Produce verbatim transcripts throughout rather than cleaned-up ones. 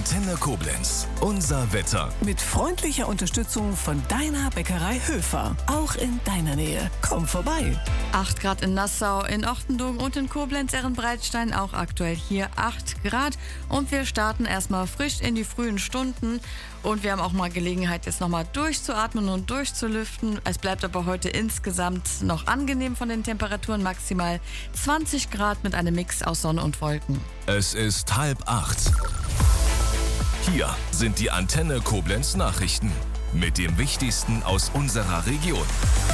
Antenne Koblenz. Unser Wetter. Mit freundlicher Unterstützung von deiner Bäckerei Höfer. Auch in deiner Nähe. Komm vorbei. acht Grad in Nassau, in Ochtendogen und in Koblenz-Ehrenbreitstein auch aktuell hier acht Grad. Und wir starten erstmal frisch in die frühen Stunden. Und wir haben auch mal Gelegenheit, jetzt nochmal durchzuatmen und durchzulüften. Es bleibt aber heute insgesamt noch angenehm von den Temperaturen. Maximal zwanzig Grad mit einem Mix aus Sonne und Wolken. Es ist halb acht. Hier sind die Antenne Koblenz Nachrichten mit dem Wichtigsten aus unserer Region.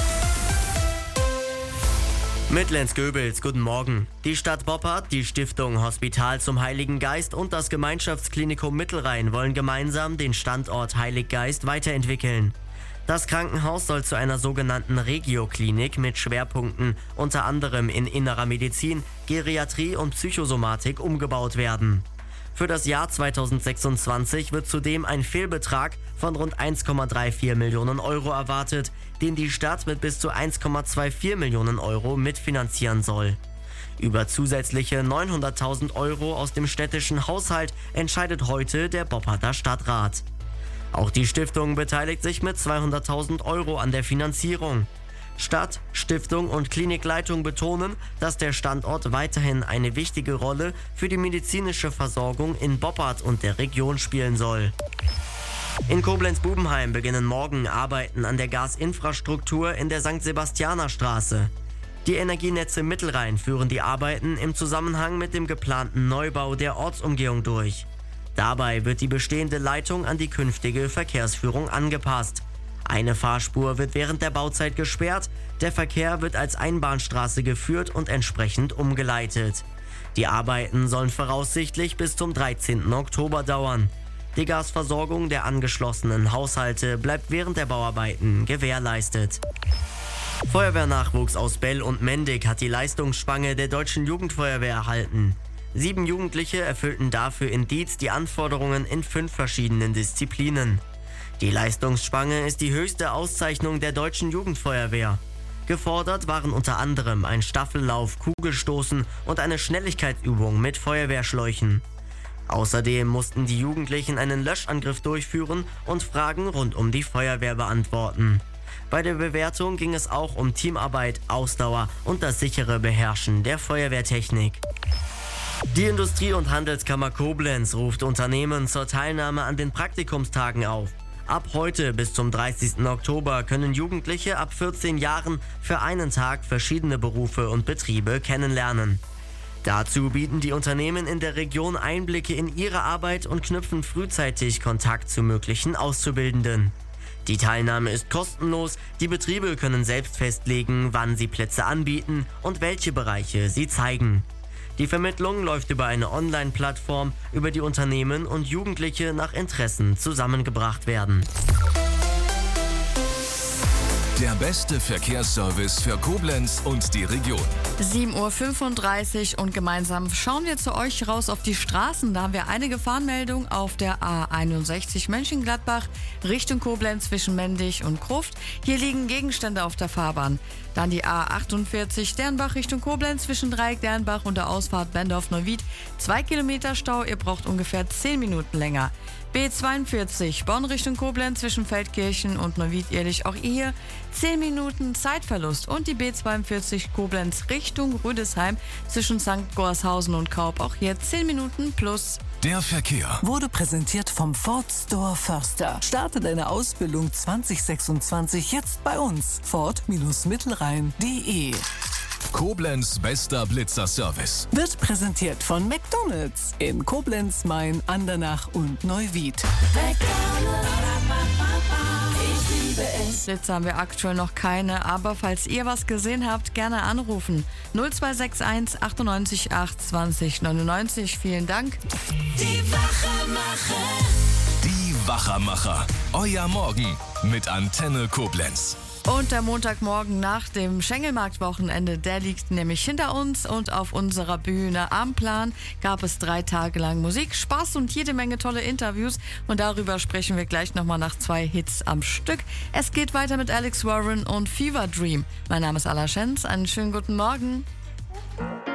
Mitlenz-Göbels, guten Morgen. Die Stadt Boppard, die Stiftung Hospital zum Heiligen Geist und das Gemeinschaftsklinikum Mittelrhein wollen gemeinsam den Standort Heiliggeist weiterentwickeln. Das Krankenhaus soll zu einer sogenannten Regioklinik mit Schwerpunkten unter anderem in innerer Medizin, Geriatrie und Psychosomatik umgebaut werden. Für das Jahr zweitausendsechsundzwanzig wird zudem ein Fehlbetrag von rund eins Komma vierunddreißig Millionen Euro erwartet, den die Stadt mit bis zu eins Komma vierundzwanzig Millionen Euro mitfinanzieren soll. Über zusätzliche neunhunderttausend Euro aus dem städtischen Haushalt entscheidet heute der Bopparder Stadtrat. Auch die Stiftung beteiligt sich mit zweihunderttausend Euro an der Finanzierung. Stadt, Stiftung und Klinikleitung betonen, dass der Standort weiterhin eine wichtige Rolle für die medizinische Versorgung in Boppard und der Region spielen soll. In Koblenz-Bubenheim beginnen morgen Arbeiten an der Gasinfrastruktur in der Sankt Sebastianer Straße. Die Energienetze Mittelrhein führen die Arbeiten im Zusammenhang mit dem geplanten Neubau der Ortsumgehung durch. Dabei wird die bestehende Leitung an die künftige Verkehrsführung angepasst. Eine Fahrspur wird während der Bauzeit gesperrt, der Verkehr wird als Einbahnstraße geführt und entsprechend umgeleitet. Die Arbeiten sollen voraussichtlich bis zum dreizehnten Oktober dauern. Die Gasversorgung der angeschlossenen Haushalte bleibt während der Bauarbeiten gewährleistet. Feuerwehrnachwuchs aus Bell und Mendig hat die Leistungsspange der Deutschen Jugendfeuerwehr erhalten. Sieben Jugendliche erfüllten dafür in Dietz die Anforderungen in fünf verschiedenen Disziplinen. Die Leistungsspange ist die höchste Auszeichnung der Deutschen Jugendfeuerwehr. Gefordert waren unter anderem ein Staffellauf, Kugelstoßen und eine Schnelligkeitsübung mit Feuerwehrschläuchen. Außerdem mussten die Jugendlichen einen Löschangriff durchführen und Fragen rund um die Feuerwehr beantworten. Bei der Bewertung ging es auch um Teamarbeit, Ausdauer und das sichere Beherrschen der Feuerwehrtechnik. Die Industrie- und Handelskammer Koblenz ruft Unternehmen zur Teilnahme an den Praktikumstagen auf. Ab heute bis zum dreißigsten Oktober können Jugendliche ab vierzehn Jahren für einen Tag verschiedene Berufe und Betriebe kennenlernen. Dazu bieten die Unternehmen in der Region Einblicke in ihre Arbeit und knüpfen frühzeitig Kontakt zu möglichen Auszubildenden. Die Teilnahme ist kostenlos, die Betriebe können selbst festlegen, wann sie Plätze anbieten und welche Bereiche sie zeigen. Die Vermittlung läuft über eine Online-Plattform, über die Unternehmen und Jugendliche nach Interessen zusammengebracht werden. Der beste Verkehrsservice für Koblenz und die Region. sieben Uhr fünfunddreißig und gemeinsam schauen wir zu euch raus auf die Straßen. Da haben wir eine Gefahrenmeldung auf der A einundsechzig Mönchengladbach Richtung Koblenz zwischen Mendig und Gruft. Hier liegen Gegenstände auf der Fahrbahn. Dann die A achtundvierzig Dernbach Richtung Koblenz zwischen Dreieck Dernbach und der Ausfahrt Bendorf-Neuwied. Zwei Kilometer Stau, ihr braucht ungefähr zehn Minuten länger. B zweiundvierzig Bonn Richtung Koblenz zwischen Feldkirchen und Neuwied-Ehrlich. Auch hier zehn Minuten Zeitverlust. Und die B zweiundvierzig Koblenz Richtung Rüdesheim zwischen Sankt Gorshausen und Kaub. Auch hier zehn Minuten plus. Der Verkehr Wurde präsentiert vom Ford Store Förster. Starte deine Ausbildung zwanzig sechsundzwanzig jetzt bei uns. Ford-Mittelrhein punkt de. Koblenz bester Blitzer-Service. Wird präsentiert von McDonald's in Koblenz, Main, Andernach und Neuwied. Blitzer haben wir aktuell noch keine, aber falls ihr was gesehen habt, gerne anrufen. null zwei sechs eins achtundneunzig acht zwanzig neunundneunzig. Vielen Dank. Die Wachermacher. Die Wachermacher. Euer Morgen mit Antenne Koblenz. Und der Montagmorgen nach dem Schengelmarkt-Wochenende, der liegt nämlich hinter uns. Und auf unserer Bühne am Plan gab es drei Tage lang Musik, Spaß und jede Menge tolle Interviews. Und darüber sprechen wir gleich nochmal nach zwei Hits am Stück. Es geht weiter mit Alex Warren und Fever Dream. Mein Name ist Ala Schenz. Einen schönen guten Morgen.